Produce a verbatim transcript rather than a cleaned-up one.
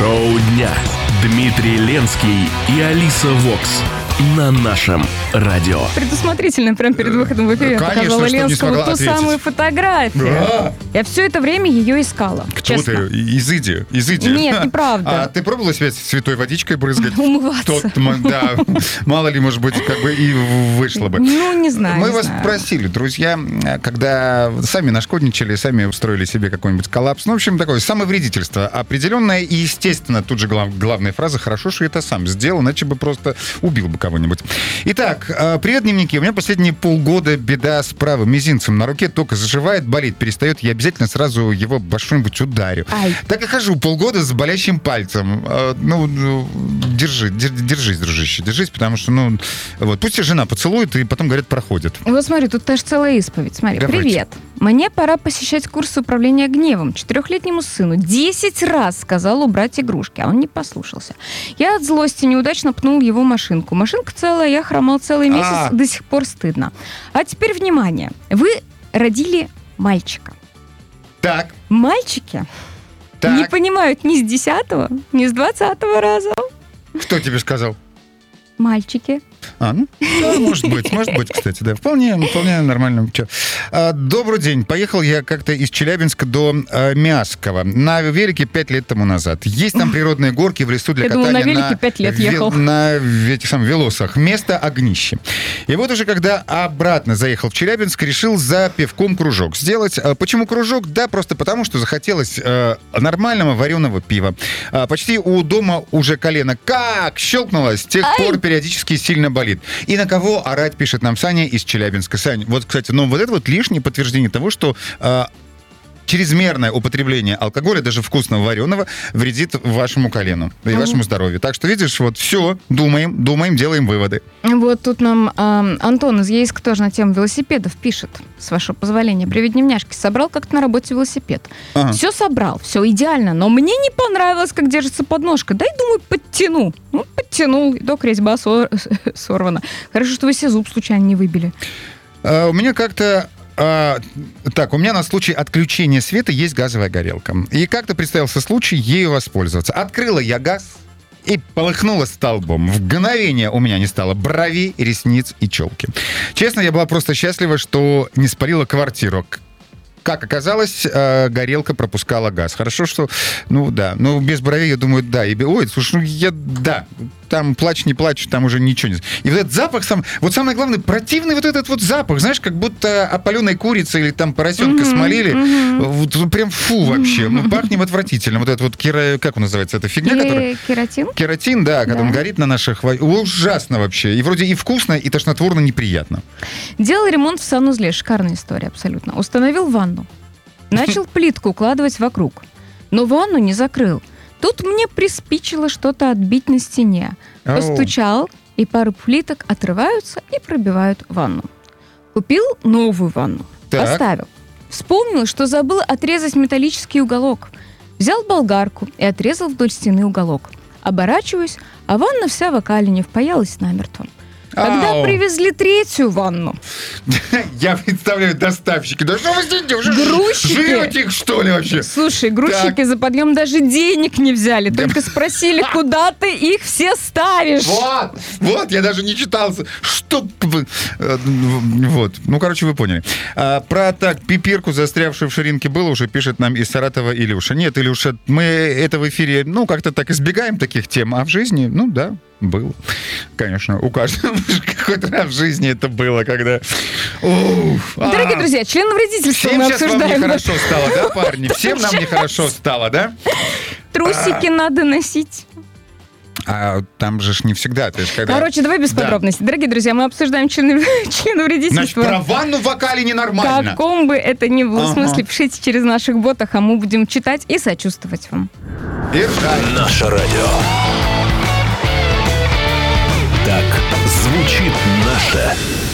Шоу дня. Дмитрий Ленский и Алиса Вокс на нашем радио. Предусмотрительно, прямо перед выходом в эфир я Конечно, показала что не Ленскому смогла ту ответить. самую фотографию. Да. Я все это время ее искала. Кто честно. ты? Изыди. Изыди. Нет, неправда. А ты пробовала себя святой водичкой брызгать? Умываться. Тот, м, да, мало ли, может быть, как бы и вышло бы. Ну, не знаю. Мы не вас знаю. просили, друзья, когда сами нашкодничали, сами устроили себе какой-нибудь коллапс. Ну, в общем, такое самовредительство определенное. И, естественно, тут же глав- главная фраза: хорошо, что это сам сделал, иначе бы просто убил бы кого-нибудь. Итак, э, привет, дневники. У меня последние полгода беда с правым мизинцем. На руке только заживает, болит, перестает. Я обязательно сразу его во что-нибудь ударю. Ай. Так и хожу полгода с болящим пальцем. Э, Ну, ну, держи, дер- держись, дружище, держись, потому что, ну, вот, пусть тебя жена поцелует, и потом, говорят, проходит. Вот смотри, тут даже целая исповедь. Смотри, Давайте. привет. Мне пора посещать курсы управления гневом. Четырехлетнему сыну десять раз сказал убрать игрушки, а он не послушался. Я от злости неудачно пнул его машинку. Машинка целая, я хромал целый месяц, А. до сих пор стыдно. А теперь внимание. Вы родили мальчика. Так, Мальчики не так, понимают ни с десятого, ни с двадцатого раза. кто тебе сказал? Мальчики. А, ну, да, может быть, может быть, кстати, да. Вполне, вполне нормально. Чё. А, добрый день. Поехал я как-то из Челябинска до а, Мяскова на велике пять лет тому назад. Есть там природные горки в лесу для Я катания думала, на велике пять лет ве- ехал. на этих самых велосах. Место огнище. И вот уже когда обратно заехал в Челябинск, решил за пивком кружок сделать. А, почему кружок? Да, просто потому, что захотелось э, нормального вареного пива. А, почти у дома уже колено как щелкнуло, с тех Ай! пор периодически сильно болит. И на кого орать, пишет нам Саня из Челябинска. Сань, вот, кстати, ну вот это вот лишнее подтверждение того, что э, чрезмерное употребление алкоголя, даже вкусного вареного, вредит вашему колену и вашему здоровью. Так что, видишь, вот все, думаем, думаем, делаем выводы. Вот тут нам а, Антон из Ейска тоже на тему велосипедов пишет, с вашего позволения. Привет, дневняшки. Собрал как-то на работе велосипед. Ага. Все собрал, все идеально, но мне не понравилось, как держится подножка. Дай, думаю, подтяну. Ну, подтянул, и док резьба сор- сорвана. Хорошо, что вы себе зуб случайно не выбили. А, у меня как-то... а, так, у меня на случай отключения света есть газовая горелка. И как-то представился случай ею воспользоваться. Открыла я газ и полыхнула столбом. В мгновение у меня не стало бровей, ресниц и челки. Честно, я была просто счастлива, что не спалила квартиру. Как оказалось, э, горелка пропускала газ. Хорошо, что, ну да, ну без бровей, я думаю, да. И, ой, слушай, ну я, да, там плачь, не плачь, там уже ничего не... И вот этот запах сам, вот самое главное, противный вот этот вот запах, знаешь, как будто опаленной курицы или там поросенка смолили. Вот, ну, прям фу вообще, ну пахнет отвратительно. Вот это вот, кера... как он называется, эта фигня, которая... Ке- Кератин? Кератин, да, когда Да. он горит на наших... во- Ужасно вообще. И вроде и вкусно, и тошнотворно неприятно. Делал ремонт в санузле. Шикарная история, абсолютно. Установил ванну. Начал плитку укладывать вокруг. Но ванну не закрыл. Тут мне приспичило что-то отбить на стене. Ау. Постучал, и пару плиток отрываются и пробивают ванну. Купил новую ванну. Так. Поставил. Вспомнил, что забыл отрезать металлический уголок. Взял болгарку и отрезал вдоль стены уголок. Оборачиваюсь, а ванна вся в окалине впаялась намертво. Когда Ау. привезли третью ванну, Я представляю, доставщики. Да что вы здесь уже Грузчики. живете их, что ли, вообще? слушай, грузчики Так. за подъем даже денег не взяли, только спросили, куда ты их все ставишь. Вот, вот, я даже не читался. Что вы... э, Вот, ну, короче, вы поняли. А, про так, пипирку, застрявшую в ширинке, было уже, пишет нам из Саратова Илюша. Нет, Илюша, мы это в эфире, ну, как-то так избегаем таких тем, а в жизни, ну, да, было. Конечно, у каждого какой-то раз в жизни это было, когда... Уф, а. Дорогие друзья, члены вредительства Всем мы сейчас вам обсуждаем. нехорошо стало, да, парни? Всем нам нехорошо стало, да? Трусики надо носить. А там же ж не всегда. То есть, когда... Короче, давай без Да. подробностей. Дорогие друзья, мы обсуждаем члены, члены Значит, вредительства. про ванну в вокале В ненормально. каком бы это ни было Ага. смысле, пишите через наших ботах, а мы будем читать и сочувствовать вам. И ржать. Наше радио. Так звучит наше